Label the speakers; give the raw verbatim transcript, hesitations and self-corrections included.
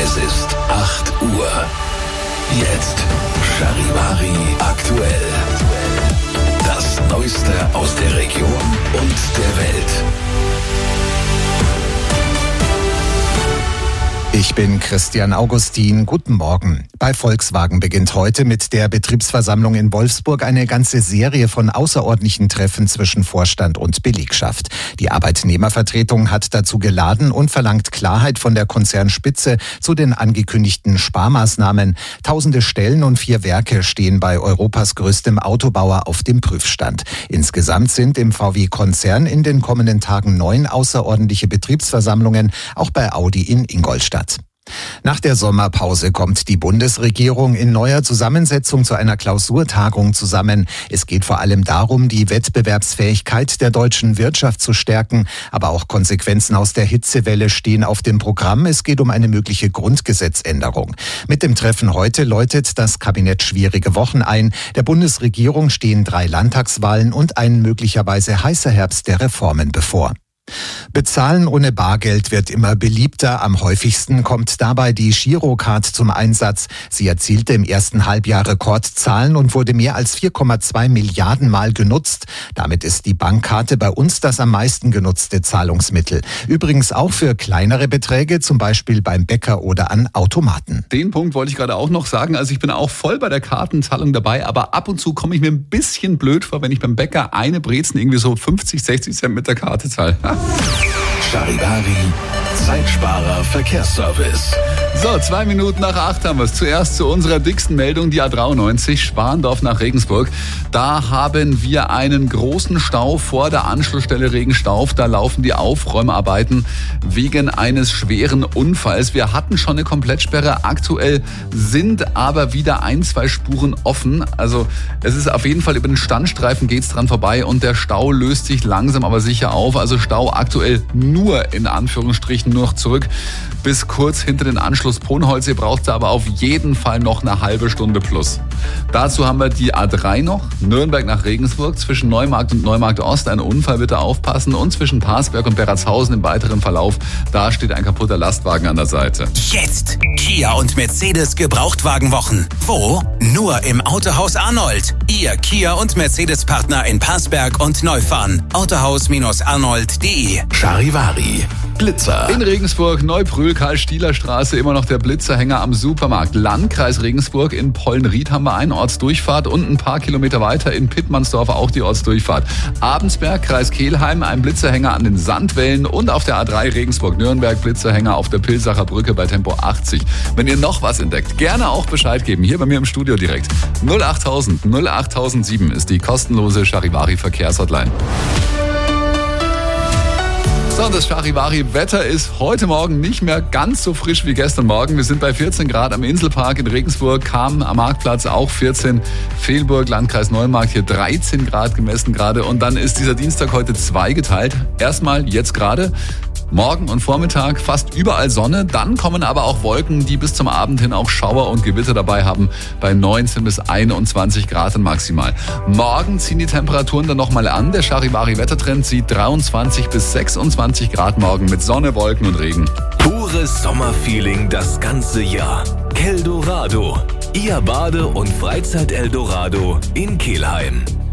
Speaker 1: Es ist acht Uhr. Jetzt Charivari aktuell. Das Neueste aus der Region und der Welt.
Speaker 2: Ich bin Christian Augustin. Guten Morgen. Bei Volkswagen beginnt heute mit der Betriebsversammlung in Wolfsburg eine ganze Serie von außerordentlichen Treffen zwischen Vorstand und Belegschaft. Die Arbeitnehmervertretung hat dazu geladen und verlangt Klarheit von der Konzernspitze zu den angekündigten Sparmaßnahmen. Tausende Stellen und vier Werke stehen bei Europas größtem Autobauer auf dem Prüfstand. Insgesamt sind im V W-Konzern in den kommenden Tagen neun außerordentliche Betriebsversammlungen, auch bei Audi in Ingolstadt. Nach der Sommerpause kommt die Bundesregierung in neuer Zusammensetzung zu einer Klausurtagung zusammen. Es geht vor allem darum, die Wettbewerbsfähigkeit der deutschen Wirtschaft zu stärken. Aber auch Konsequenzen aus der Hitzewelle stehen auf dem Programm. Es geht um eine mögliche Grundgesetzänderung. Mit dem Treffen heute läutet das Kabinett schwierige Wochen ein. Der Bundesregierung stehen drei Landtagswahlen und ein möglicherweise heißer Herbst der Reformen bevor. Bezahlen ohne Bargeld wird immer beliebter. Am häufigsten kommt dabei die Girocard zum Einsatz. Sie erzielte im ersten Halbjahr Rekordzahlen und wurde mehr als vier Komma zwei Milliarden Mal genutzt. Damit ist die Bankkarte bei uns das am meisten genutzte Zahlungsmittel. Übrigens auch für kleinere Beträge, zum Beispiel beim Bäcker oder an Automaten.
Speaker 3: Den Punkt wollte ich gerade auch noch sagen. Also ich bin auch voll bei der Kartenzahlung dabei, aber ab und zu komme ich mir ein bisschen blöd vor, wenn ich beim Bäcker eine Brezen irgendwie so fünfzig, sechzig Cent mit der Karte zahle.
Speaker 1: Charivari, Zeitsparer Verkehrsservice.
Speaker 3: So, zwei Minuten nach acht haben wir es. Zuerst zu unserer dicksten Meldung, die A dreiundneunzig, Schwandorf nach Regensburg. Da haben wir einen großen Stau vor der Anschlussstelle Regenstauf. Da laufen die Aufräumarbeiten wegen eines schweren Unfalls. Wir hatten schon eine Komplettsperre. Aktuell sind aber wieder ein, zwei Spuren offen. Also es ist auf jeden Fall über den Standstreifen geht's dran vorbei und der Stau löst sich langsam aber sicher auf. Also Stau aktuell nur in Anführungsstrichen nur noch zurück bis kurz hinter den Anschluss Ponholz. Ihr braucht da aber auf jeden Fall noch eine halbe Stunde plus. Dazu haben wir die A drei noch, Nürnberg nach Regensburg, zwischen Neumarkt und Neumarkt Ost. Ein Unfall, bitte aufpassen. Und zwischen Parsberg und Berratshausen im weiteren Verlauf, da steht ein kaputter Lastwagen an der Seite.
Speaker 4: Jetzt Kia und Mercedes Gebrauchtwagenwochen. Wo? Nur im Autohaus Arnold. Ihr Kia und Mercedes-Partner in Parsberg und Neufahren. autohaus Arnold punkt de.
Speaker 1: Charivari, Blitzer.
Speaker 3: In Regensburg, Neubrühl, Karl-Stieler-Straße, immer noch der Blitzerhänger am Supermarkt. Landkreis Regensburg, in Pollenried haben wir einen Ortsdurchfahrt und ein paar Kilometer weiter in Pittmannsdorf auch die Ortsdurchfahrt. Abensberg, Kreis Kelheim, ein Blitzerhänger an den Sandwellen und auf der A drei Regensburg-Nürnberg, Blitzerhänger auf der Pilsacher Brücke bei Tempo achtzig. Wenn ihr noch was entdeckt, gerne auch Bescheid geben, hier bei mir im Studio direkt. null achttausend null achttausendsieben ist die kostenlose Charivari-Verkehrshotline. So, und das Charivari-Wetter ist heute Morgen nicht mehr ganz so frisch wie gestern Morgen. Wir sind bei vierzehn Grad am Inselpark in Regensburg, Kam am Marktplatz auch vierzehn, Fehlburg, Landkreis Neumarkt hier dreizehn Grad gemessen gerade. Und dann ist dieser Dienstag heute zweigeteilt. Erstmal jetzt gerade. Morgen und Vormittag fast überall Sonne, dann kommen aber auch Wolken, die bis zum Abend hin auch Schauer und Gewitter dabei haben, bei neunzehn bis einundzwanzig Grad maximal. Morgen ziehen die Temperaturen dann nochmal an. Der Charivari-Wettertrend sieht dreiundzwanzig bis sechsundzwanzig Grad morgen mit Sonne, Wolken und Regen.
Speaker 1: Pures Sommerfeeling das ganze Jahr. Keldorado, Ihr Bade- und Freizeit-Eldorado in Kelheim.